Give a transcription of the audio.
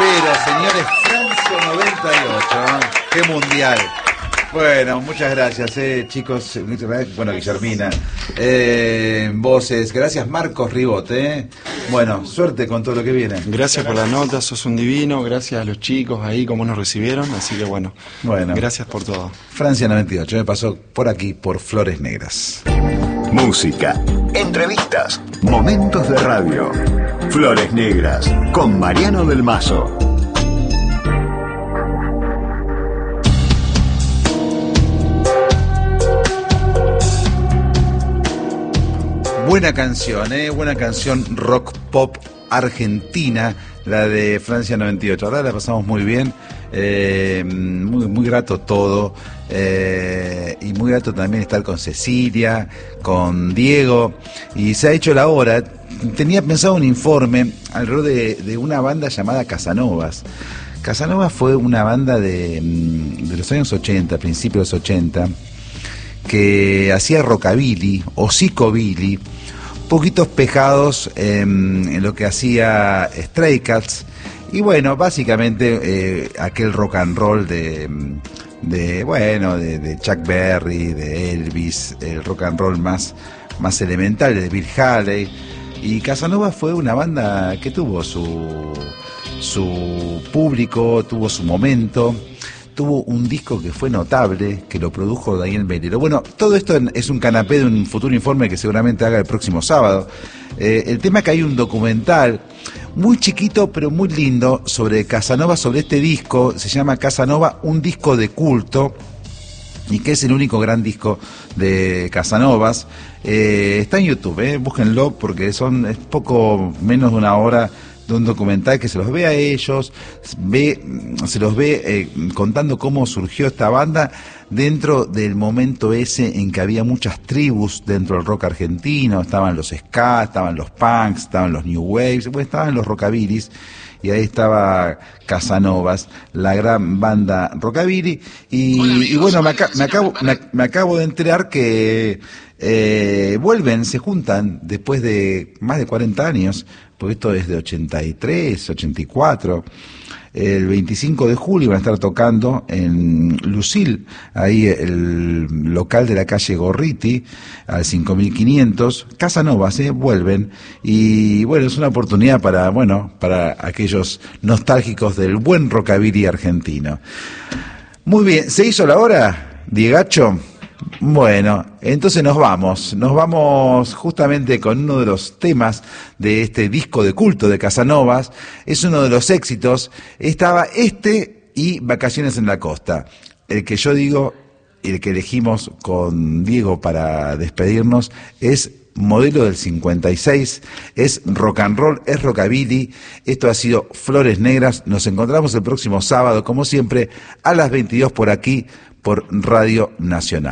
Pero, señores, Francia 98, qué mundial. Bueno, muchas gracias, chicos. Bueno, Guillermina. Voces, gracias Marcos Ribot. Bueno, suerte con todo lo que viene. Gracias por la nota, sos un divino. Gracias a los chicos ahí, cómo nos recibieron. Así que bueno, gracias por todo. Francia 98, me pasó por aquí, por Flores Negras. Música, entrevistas, momentos de radio. Flores Negras, con Mariano del Mazo. Buena canción rock pop argentina, la de Francia 98. Ahora la pasamos muy bien, muy grato todo, y muy grato también estar con Cecilia, con Diego, y se ha hecho la hora. Tenía pensado un informe alrededor de una banda llamada Casanovas. Casanovas fue una banda de los años 80, principios de los 80, que hacía rockabilly o psicobilly, poquitos pegados en lo que hacía Stray Cats, y bueno, básicamente aquel rock and roll de Chuck Berry, de Elvis, el rock and roll más elemental de Bill Haley. Y Casanova fue una banda que tuvo su público, tuvo su momento. Tuvo un disco que fue notable, que lo produjo Daniel Melero. Bueno, todo esto es un canapé de un futuro informe que seguramente haga el próximo sábado. El tema es que hay un documental muy chiquito pero muy lindo sobre Casanova, sobre este disco. Se llama Casanova, un disco de culto, y que es el único gran disco de Casanovas. Está en YouTube, búsquenlo, porque es poco menos de una hora de un documental que se los ve a ellos, se los ve contando cómo surgió esta banda dentro del momento ese en que había muchas tribus dentro del rock argentino. Estaban los ska, estaban los punks, estaban los new waves, estaban los rockabilis, y ahí estaba Casanovas, la gran banda rockabilly. Y bueno, me acabo de enterar que vuelven, se juntan después de más de 40 años, porque esto es de 83, 84. El 25 de julio van a estar tocando en Lucil, ahí el local de la calle Gorriti, al 5500. Casanovas, vuelven, y bueno, es una oportunidad para aquellos nostálgicos del buen rockabilly argentino. Muy bien, ¿se hizo la hora, Diegacho? Bueno, entonces nos vamos justamente con uno de los temas de este disco de culto de Casanovas. Es uno de los éxitos. Estaba y Vacaciones en la Costa. El que yo digo, el que elegimos con Diego para despedirnos, es modelo del 56, es rock and roll, es rockabilly. Esto ha sido Flores Negras. Nos encontramos el próximo sábado, como siempre, a las 22 por aquí, por Radio Nacional.